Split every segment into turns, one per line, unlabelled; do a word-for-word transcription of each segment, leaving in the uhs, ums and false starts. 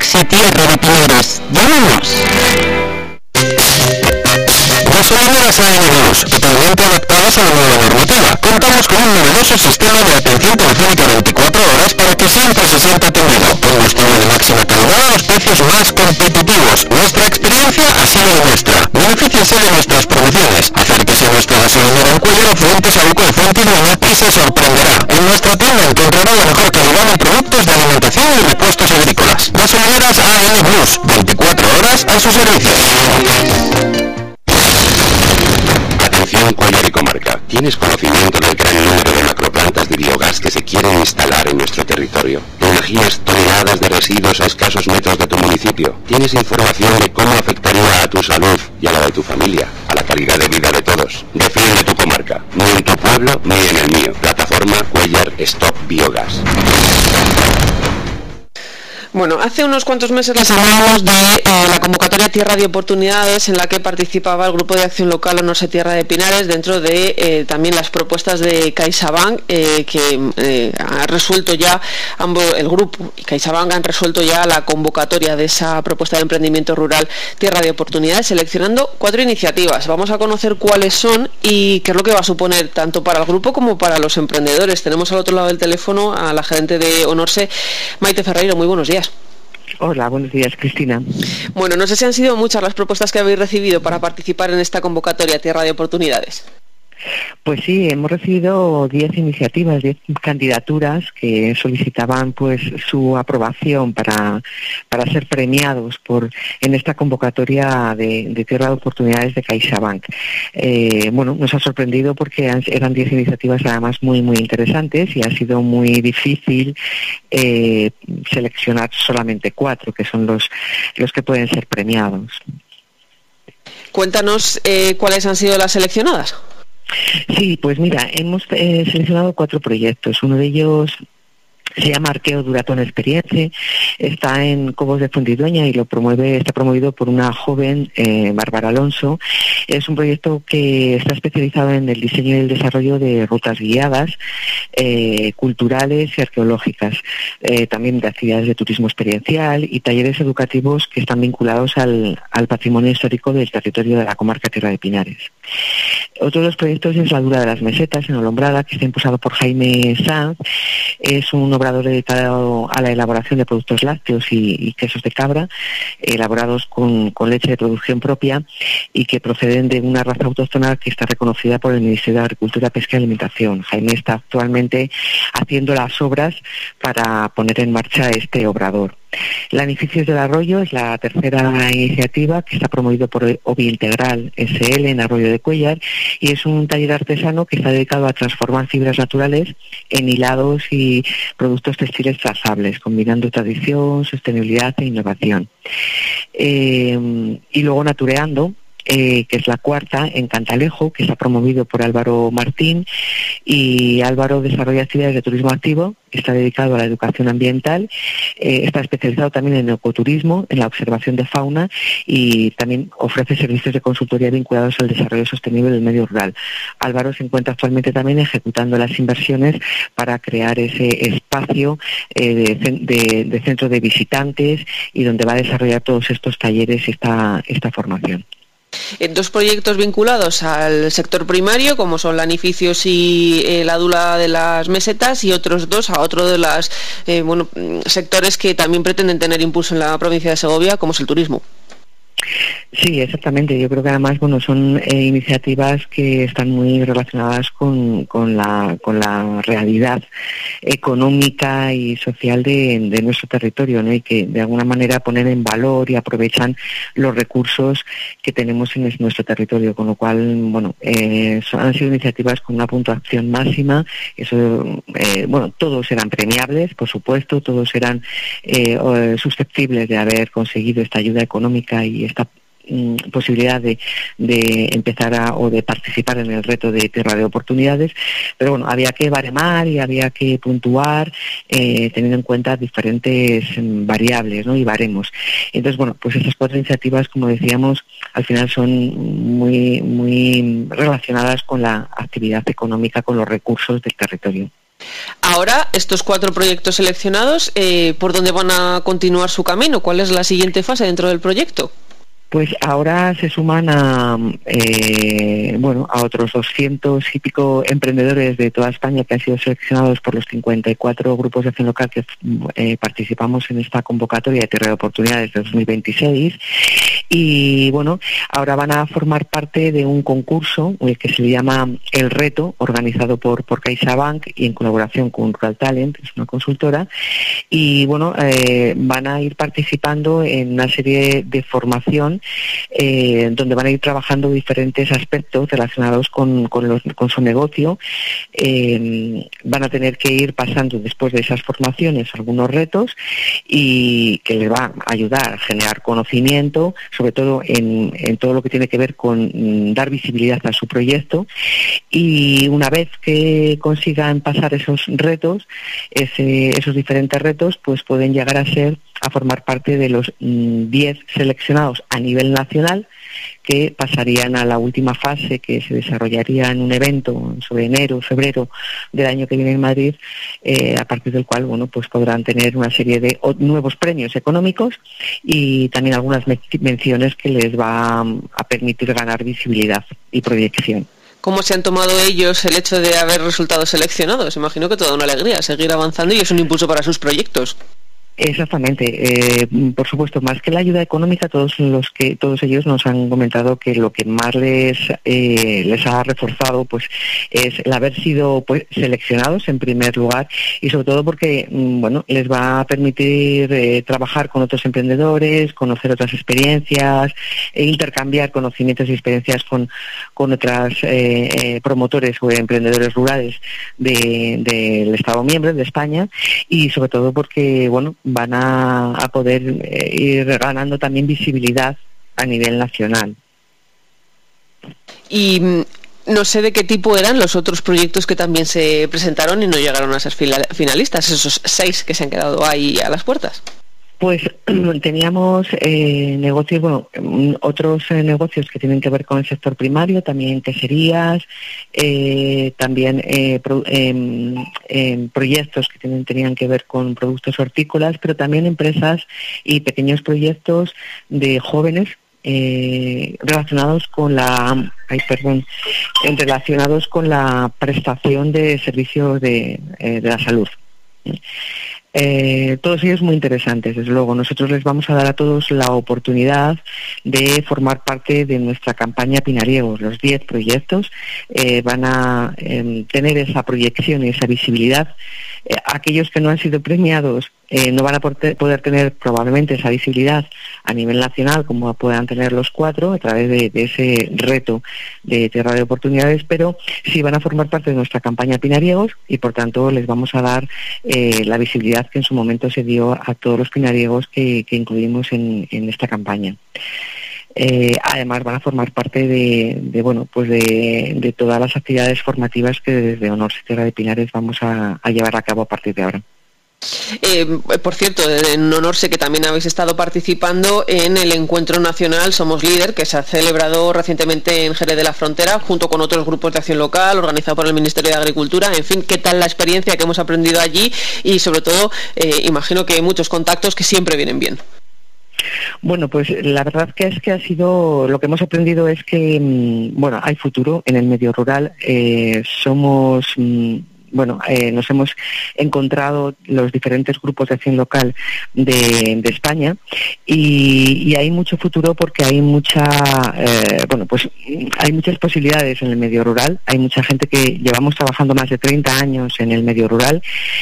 Maxi Tierra de Pinares. ¡Llámanos! Gasolineras A N Plus, totalmente adaptadas a la nueva normativa. Contamos con un novedoso sistema de atención telefónica veinticuatro horas para que siempre se sienta atendido. Combustible de máxima calidad a los precios más competitivos. Nuestra experiencia ha sido nuestra. Benefíciese de nuestras promociones. Acérquese a nuestra gasolinera en Cuéllar, frente Saúco de Fontibona y se sorprenderá. En nuestra tienda encontrará la mejor calidad de productos de alimentación y repuestos agrícolas. Gasolineras A N Plus, veinticuatro horas a su servicio.
Atención Cuéllar y comarca. ¿Tienes conocimiento del gran número de macroplantas de biogás que se quieren instalar en nuestro territorio? ¿Te imaginas toneladas de residuos a escasos metros de tu municipio? ¿Tienes información de cómo afectaría a tu salud y a la de tu familia, a la calidad de vida de todos? Defiende tu comarca, ni en tu pueblo ni en el mío. Plataforma Cuéllar Stop Biogás.
Bueno, hace unos cuantos meses les hablábamos de eh, la convocatoria Tierra de Oportunidades, en la que participaba el Grupo de Acción Local Onorse Tierra de Pinares, dentro de eh, también las propuestas de CaixaBank, eh, que eh, ha resuelto ya, ambos, el Grupo y CaixaBank han resuelto ya la convocatoria de esa propuesta de emprendimiento rural Tierra de Oportunidades, seleccionando cuatro iniciativas. Vamos a conocer cuáles son y qué es lo que va a suponer tanto para el Grupo como para los emprendedores. Tenemos al otro lado del teléfono a la gerente de Onorse, Maite Ferreiro. Muy buenos días.
Hola, buenos días, Cristina.
Bueno, no sé si han sido muchas las propuestas que habéis recibido para participar en esta convocatoria Tierra de Oportunidades.
Pues sí, hemos recibido diez iniciativas, diez candidaturas que solicitaban pues su aprobación para, para ser premiados por en esta convocatoria de, de Tierra de Oportunidades de CaixaBank. Eh, bueno, nos ha sorprendido porque eran diez iniciativas además muy muy interesantes y ha sido muy difícil eh, seleccionar solamente cuatro, que son los, los que pueden ser premiados.
Cuéntanos eh, cuáles han sido las seleccionadas.
Sí, pues mira, hemos eh, seleccionado cuatro proyectos. Uno de ellos se llama Arqueo Duratón Experiencia, está en Cobos de Fontidueña y lo promueve, está promovido por una joven, eh, Bárbara Alonso. Es un proyecto que está especializado en el diseño y el desarrollo de rutas guiadas, eh, culturales y arqueológicas, eh, también de actividades de turismo experiencial y talleres educativos que están vinculados al, al patrimonio histórico del territorio de la comarca Tierra de Pinares. Otro de los proyectos es La Dura de las Mesetas, en Olombrada, que está impulsado por Jaime Sanz. Es un obrador dedicado a la elaboración de productos lácteos y, y quesos de cabra, elaborados con, con leche de producción propia y que proceden de una raza autóctona que está reconocida por el Ministerio de Agricultura, Pesca y Alimentación. Jaime está actualmente haciendo las obras para poner en marcha este obrador. Lanificios del Arroyo es la tercera iniciativa que está promovido por Ovi Integral S L en Arroyo de Cuéllar y es un taller artesano que está dedicado a transformar fibras naturales en hilados y productos textiles trazables, combinando tradición, sostenibilidad e innovación. Eh, y luego Natureando, Eh, que es la cuarta, en Cantalejo, que está promovido por Álvaro Martín, y Álvaro desarrolla actividades de turismo activo, está dedicado a la educación ambiental, eh, está especializado también en ecoturismo, en la observación de fauna y también ofrece servicios de consultoría vinculados al desarrollo sostenible del medio rural. Álvaro se encuentra actualmente también ejecutando las inversiones para crear ese espacio eh, de, de, de centro de visitantes y donde va a desarrollar todos estos talleres y esta, esta formación.
En dos proyectos vinculados al sector primario, como son Lanificios y eh, la Dula de las Mesetas, y otros dos a otro de los eh, bueno, sectores que también pretenden tener impulso en la provincia de Segovia, como es el turismo.
Sí, exactamente. Yo creo que además, bueno, son eh, iniciativas que están muy relacionadas con, con la con la realidad económica y social de, de nuestro territorio, ¿no? Y que de alguna manera ponen en valor y aprovechan los recursos que tenemos en nuestro territorio, con lo cual, bueno, eh, son, han sido iniciativas con una puntuación máxima. Eso, eh, bueno, todos eran premiables, por supuesto, todos eran eh, susceptibles de haber conseguido esta ayuda económica y esta posibilidad de, de empezar a, o de participar en el reto de Tierra de Oportunidades, pero bueno, había que baremar y había que puntuar eh, teniendo en cuenta diferentes variables, ¿no? Y baremos. Entonces, bueno, pues estas cuatro iniciativas, como decíamos, al final son muy muy relacionadas con la actividad económica, con los recursos del territorio.
Ahora, estos cuatro proyectos seleccionados, eh, ¿por dónde van a continuar su camino? ¿Cuál es la siguiente fase dentro del proyecto?
Pues ahora se suman a eh, bueno a otros doscientos y pico emprendedores de toda España que han sido seleccionados por los cincuenta y cuatro grupos de acción local que eh, participamos en esta convocatoria de Tierra de Oportunidades de dos mil veintiséis. Y bueno, ahora van a formar parte de un concurso el que se llama El Reto, organizado por, por CaixaBank y en colaboración con Rural Talent, es una consultora. Y bueno, eh, van a ir participando en una serie de formación Eh, donde van a ir trabajando diferentes aspectos relacionados con, con, los, con su negocio. Eh, van a tener que ir pasando después de esas formaciones algunos retos y que les va a ayudar a generar conocimiento, sobre todo en, en todo lo que tiene que ver con mm, dar visibilidad a su proyecto. Y una vez que consigan pasar esos retos, ese, esos diferentes retos, pues pueden llegar a ser a formar parte de los diez mm, seleccionados a nivel nacional que pasarían a la última fase que se desarrollaría en un evento sobre enero, febrero del año que viene en Madrid, eh, a partir del cual bueno pues podrán tener una serie de nuevos premios económicos y también algunas menciones que les va a permitir ganar visibilidad y proyección.
¿Cómo se han tomado ellos el hecho de haber resultado seleccionados? Imagino que toda una alegría, seguir avanzando y es un impulso para sus proyectos.
Exactamente, eh, por supuesto, más que la ayuda económica, todos los que todos ellos nos han comentado que lo que más les eh, les ha reforzado pues es el haber sido pues seleccionados en primer lugar y sobre todo porque bueno les va a permitir eh, trabajar con otros emprendedores, conocer otras experiencias, e intercambiar conocimientos y experiencias con con otras eh, eh, promotores o emprendedores rurales de, del Estado miembro de España y sobre todo porque bueno van a, a poder eh, ir ganando también visibilidad a nivel nacional.
Y no sé de qué tipo eran los otros proyectos que también se presentaron y no llegaron a ser finalistas, esos seis que se han quedado ahí a las puertas.
Pues teníamos eh, negocios, bueno, otros eh, negocios que tienen que ver con el sector primario, también queserías, eh, también eh, pro, eh, eh, proyectos que tienen, tenían que ver con productos hortícolas, pero también empresas y pequeños proyectos de jóvenes eh, relacionados con la, ay, perdón, relacionados con la prestación de servicios de, eh, de la salud. Eh, todos ellos muy interesantes, desde luego. Nosotros les vamos a dar a todos la oportunidad de formar parte de nuestra campaña Pinariegos. Los diez proyectos eh, van a eh, tener esa proyección y esa visibilidad. Eh, aquellos que no han sido premiados eh, no van a poder tener probablemente esa visibilidad a nivel nacional como puedan tener los cuatro a través de, de ese reto de Tierra de Oportunidades, pero sí van a formar parte de nuestra campaña Pinariegos y por tanto les vamos a dar eh, la visibilidad que en su momento se dio a todos los pinariegos que, que incluimos en, en esta campaña. Eh, además van a formar parte de, de bueno pues de, de todas las actividades formativas que desde Honorse Tierra de Pinares vamos a, a llevar a cabo a partir de ahora.
Eh, por cierto, en Honorse que también habéis estado participando en el encuentro nacional Somos Líder, que se ha celebrado recientemente en Jerez de la Frontera, junto con otros grupos de acción local, organizado por el Ministerio de Agricultura. En fin, ¿qué tal la experiencia que hemos aprendido allí? Y sobre todo, eh, imagino que hay muchos contactos que siempre vienen bien.
Bueno, pues la verdad que es que ha sido, lo que hemos aprendido es que, bueno, hay futuro en el medio rural, eh, somos... Bueno, eh, nos hemos encontrado los diferentes grupos de acción local de, de España y, y hay mucho futuro porque hay mucha, eh, bueno, pues hay muchas posibilidades en el medio rural. Hay mucha gente que llevamos trabajando más de treinta años en el medio rural.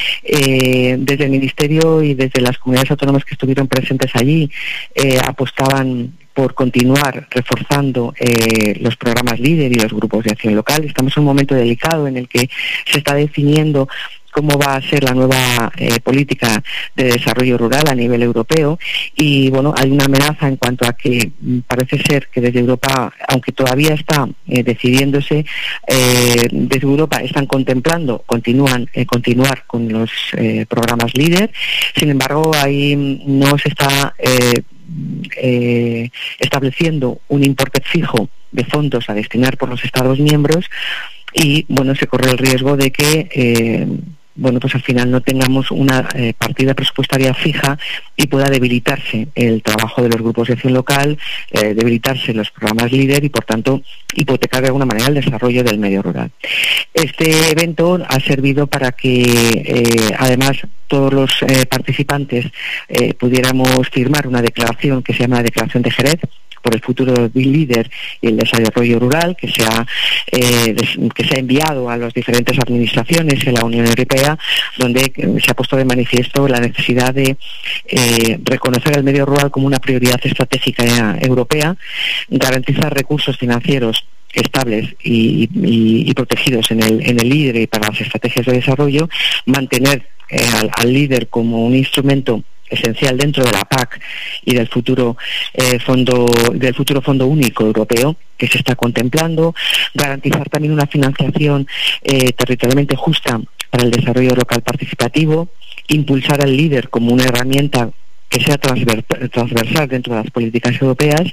Eh, desde el Ministerio y desde las comunidades autónomas que estuvieron presentes allí eh, apostaban por continuar reforzando eh, los programas líder y los grupos de acción local. Estamos en un momento delicado en el que se está definiendo cómo va a ser la nueva eh, política de desarrollo rural a nivel europeo y bueno, hay una amenaza en cuanto a que mm, parece ser que desde Europa, aunque todavía está eh, decidiéndose, eh, desde Europa están contemplando continúan eh, continuar con los eh, programas líder. Sin embargo, ahí no se está eh, eh, estableciendo un importe fijo de fondos a destinar por los Estados miembros y bueno, se corre el riesgo de que eh, bueno, pues al final no tengamos una eh, partida presupuestaria fija y pueda debilitarse el trabajo de los grupos de acción local, eh, debilitarse los programas líder y, por tanto, hipotecar de alguna manera el desarrollo del medio rural. Este evento ha servido para que, eh, además, todos los eh, participantes eh, pudiéramos firmar una declaración que se llama la Declaración de Jerez por el futuro del líder y el desarrollo rural, que se ha eh, des, que se ha enviado a las diferentes administraciones en la Unión Europea, donde se ha puesto de manifiesto la necesidad de eh, reconocer el medio rural como una prioridad estratégica europea, garantizar recursos financieros estables y, y, y protegidos en el, en el líder y para las estrategias de desarrollo, mantener eh, al, al líder como un instrumento esencial dentro de la P A C y del futuro eh, fondo del futuro fondo único europeo que se está contemplando, garantizar también una financiación eh, territorialmente justa para el desarrollo local participativo, impulsar al líder como una herramienta que sea transver- transversal dentro de las políticas europeas,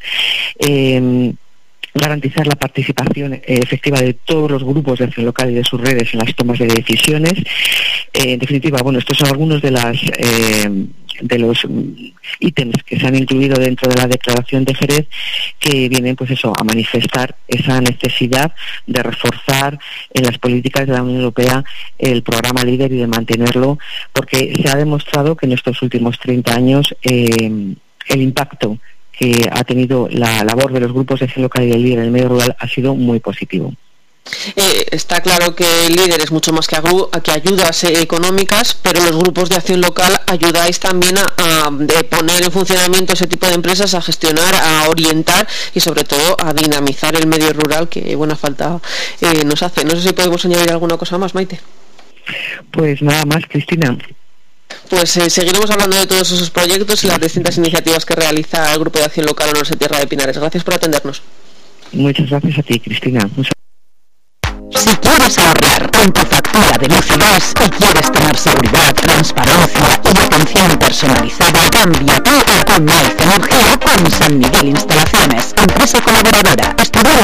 eh, garantizar la participación eh, efectiva de todos los grupos de acción local y de sus redes en las tomas de decisiones. Eh, en definitiva, bueno, estos son algunos de las eh, de los ítems que se han incluido dentro de la Declaración de Jerez, que vienen, pues eso, a manifestar esa necesidad de reforzar en las políticas de la Unión Europea el programa líder y de mantenerlo, porque se ha demostrado que en estos últimos treinta años eh, el impacto que ha tenido la labor de los grupos de acción local y el líder en el medio rural ha sido muy positivo.
Eh, está claro que el líder es mucho más que, agru- que ayudas eh, económicas, pero los grupos de acción local ayudáis también a, a de poner en funcionamiento ese tipo de empresas, a gestionar, a orientar y sobre todo a dinamizar el medio rural, que buena falta eh, nos hace. No sé si podemos añadir alguna cosa más, Maite.
Pues nada más, Cristina.
Pues eh, seguiremos hablando de todos esos proyectos y las distintas iniciativas que realiza el Grupo de Acción Local Onorse Tierra de Pinares. Gracias por atendernos.
Muchas gracias a ti, Cristina. Muchas...
Si quieres ahorrar en tu factura de luz y gas y quieres tener seguridad, transparencia y atención personalizada, cámbiate a Conmaez Energía con San Miguel Instalaciones, empresa colaboradora. Estudia